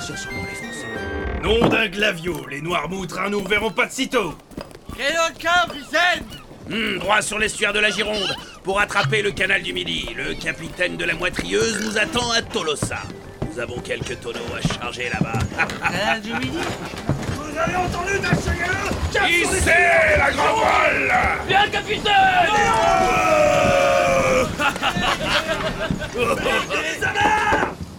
tire sur moi, les Français. Nom d'un glavio, les Noirmoutres, nous verrons pas de sitôt. Quel capitaine? Droit sur l'estuaire de la Gironde, pour attraper le canal du Midi. Le capitaine de la Moitrieuse nous attend à Tolosa. Nous avons quelques tonneaux à charger là-bas. Canal du Midi? Vous avez entendu, Dashaga? Hissez la grand voile! Bien, capitaine! Les amarres!